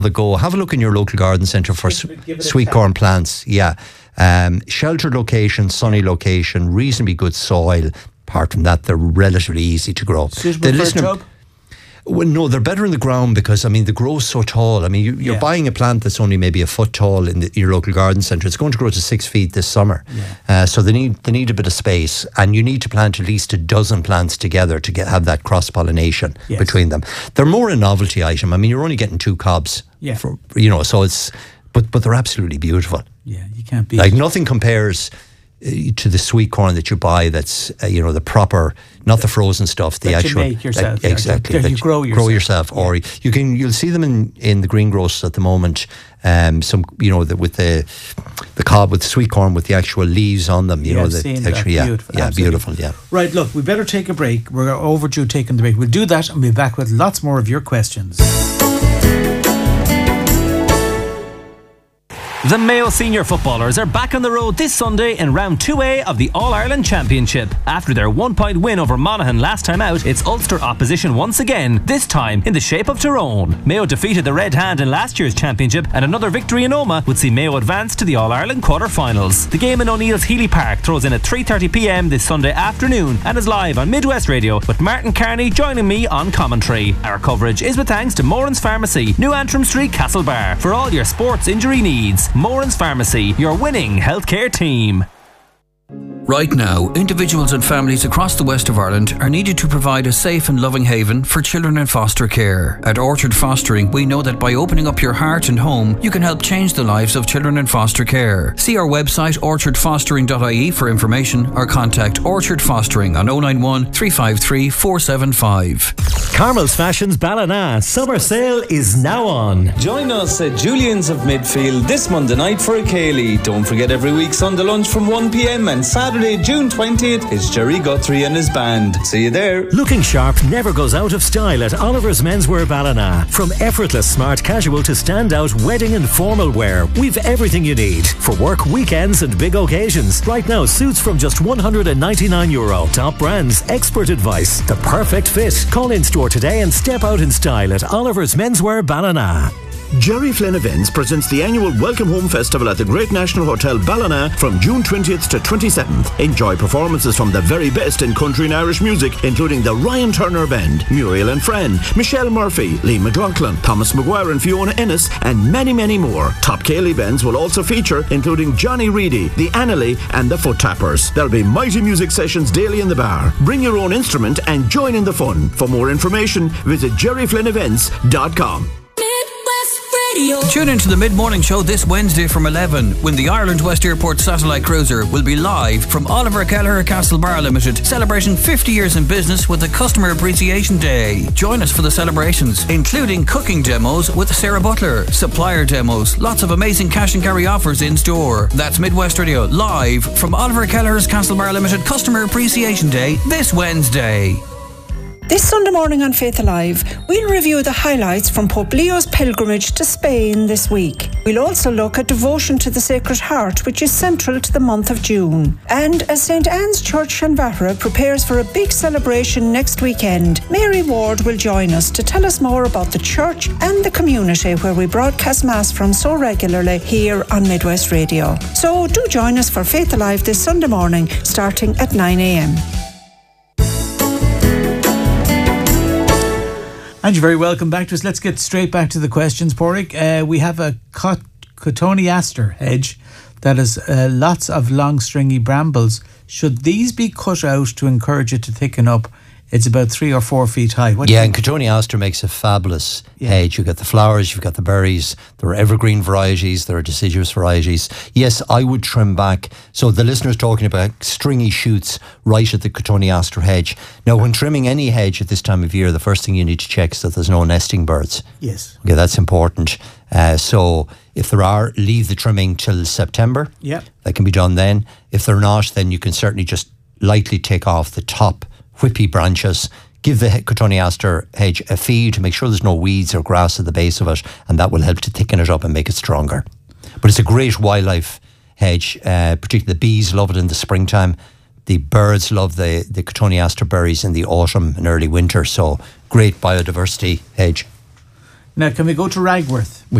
the go. Have a look in your local garden centre for sweet corn plants. Yeah. Sheltered location, sunny location, reasonably good soil. Apart from that, they're relatively easy to grow. Suitable for a tub? Well, no, they're better in the ground because, they grow so tall. You're buying a plant that's only maybe a foot tall in your local garden centre. It's going to grow to 6 feet this summer. Yeah. So they need a bit of space, and you need to plant at least a dozen plants together to have that cross-pollination between them. They're more a novelty item. You're only getting 2 cobs. Yeah. So it's... But they're absolutely beautiful. Yeah, you can't beat it. Nothing compares to the sweet corn that you buy that's the proper, not the frozen stuff, the that actual you make yourself. Exactly. That you grow yourself. Or you'll see them in the greengrocers at the moment. With the cob with sweet corn with the actual leaves on them. Beautiful. Yeah. Right, look, we better take a break. We're overdue taking the break. We'll do that and be back with lots more of your questions. The Mayo senior footballers are back on the road this Sunday in round 2A of the All-Ireland Championship. After their 1-point win over Monaghan last time out, it's Ulster opposition once again, this time in the shape of Tyrone. Mayo defeated the Red Hand in last year's championship, and another victory in Omagh would see Mayo advance to the All-Ireland quarter-finals. The game in O'Neill's Healy Park throws in at 3:30pm this Sunday afternoon and is live on Midwest Radio, with Martin Carney joining me on commentary. Our coverage is with thanks to Moran's Pharmacy, New Antrim Street, Castlebar, for all your sports injury needs. Moran's Pharmacy, your winning healthcare team. Right now, individuals and families across the west of Ireland are needed to provide a safe and loving haven for children in foster care. At Orchard Fostering, we know that by opening up your heart and home, you can help change the lives of children in foster care. See our website orchardfostering.ie for information or contact Orchard Fostering on 091 353 475. Carmel's Fashions Ballina summer sale is now on. Join us at Julian's of Midfield this Monday night for a Ceilidh. Don't forget every week Sunday lunch from 1pm and Saturday, June 20th, is Jerry Guthrie and his band. See you there. Looking sharp never goes out of style at Oliver's Menswear Ballina. From effortless smart casual to standout wedding and formal wear, we've everything you need for work, weekends and big occasions. Right now, suits from just €199. Top brands, expert advice, the perfect fit. Call in store today and step out in style at Oliver's Menswear Ballina. Jerry Flynn Events presents the annual Welcome Home Festival at the Great National Hotel Ballina from June 20th to 27th. Enjoy performances from the very best in country and Irish music, including the Ryan Turner Band, Muriel and Friend, Michelle Murphy, Lee McLaughlin, Thomas Maguire and Fiona Ennis, and many, many more. Top Ceilidh bands will also feature, including Johnny Reedy, the Annalee and the Foot Tappers. There'll be mighty music sessions daily in the bar. Bring your own instrument and join in the fun. For more information, visit jerryflynnevents.com. Tune into the Mid-Morning Show this Wednesday from 11 when the Ireland West Airport Satellite Cruiser will be live from Oliver Kelleher Castlebar Limited, celebrating 50 years in business with the Customer Appreciation Day. Join us for the celebrations, including cooking demos with Sarah Butler, supplier demos, lots of amazing cash and carry offers in store. That's Midwest Radio, live from Oliver Kelleher's Castlebar Limited Customer Appreciation Day this Wednesday. This Sunday morning on Faith Alive, we'll review the highlights from Pope Leo's pilgrimage to Spain this week. We'll also look at devotion to the Sacred Heart, which is central to the month of June. And as St. Anne's Church Shanbahara prepares for a big celebration next weekend, Mary Ward will join us to tell us more about the church and the community where we broadcast Mass from so regularly here on Midwest Radio. So do join us for Faith Alive this Sunday morning, starting at 9am. And you're very welcome back to us. Let's get straight back to the questions, Pádraig. We have a cotoneaster hedge that has lots of long stringy brambles. Should these be cut out to encourage it to thicken up? It's about 3 or 4 feet high. And cotoneaster makes a fabulous hedge. You've got the flowers, you've got the berries. There are evergreen varieties, there are deciduous varieties. Yes, I would trim back. So the listener's talking about stringy shoots right at the cotoneaster hedge. Now, when trimming any hedge at this time of year, the first thing you need to check is that there's no nesting birds. Yes. Okay, that's important. So if there are, leave the trimming till September. Yeah. That can be done then. If they're not, then you can certainly just lightly take off the top whippy branches, give the cotoneaster hedge a feed to make sure there's no weeds or grass at the base of it, and that will help to thicken it up and make it stronger. But it's a great wildlife hedge, particularly the bees love it in the springtime. The birds love the cotoneaster berries in the autumn and early winter, so great biodiversity hedge. Now, can we go to Ragworth?